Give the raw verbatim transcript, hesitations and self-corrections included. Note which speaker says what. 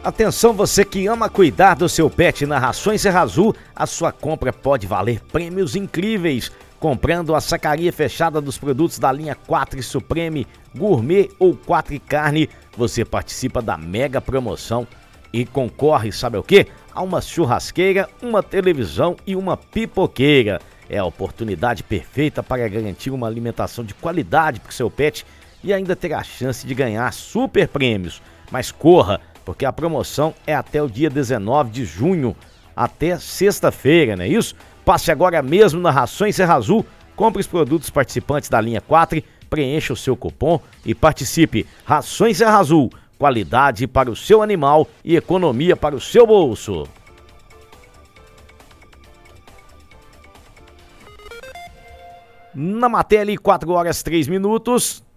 Speaker 1: Atenção, você que ama cuidar do seu pet, na Rações Serra Azul, a sua compra pode valer prêmios incríveis. Comprando a sacaria fechada dos produtos da linha Quatri Supreme, Gourmet ou Quatri Carne, você participa da mega promoção e concorre, sabe o quê? A uma churrasqueira, uma televisão e uma pipoqueira. É a oportunidade perfeita para garantir uma alimentação de qualidade para o seu pet e ainda ter a chance de ganhar super prêmios. Mas corra, porque a promoção é até o dia dezenove de junho, até sexta-feira, não é isso? Passe agora mesmo na Rações Serra Azul, compre os produtos participantes da linha Quatri, preencha o seu cupom e participe. Rações Serra Azul, qualidade para o seu animal e economia para o seu bolso. Na matéria, quatro horas três minutos.